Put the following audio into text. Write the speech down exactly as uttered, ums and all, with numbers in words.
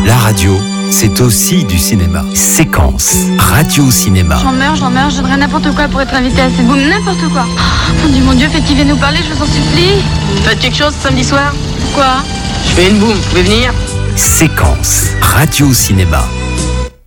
La radio, c'est aussi du cinéma. Séquence, radio-cinéma. J'en meurs, j'en meurs, je donnerais n'importe quoi pour être invité à ces booms, n'importe quoi. Oh, mon Dieu, mon Dieu, faites qu'il vienne nous parler, je vous en supplie. Faites quelque chose samedi soir? Quoi? Je fais une boum, vous pouvez venir? Séquence, radio-cinéma.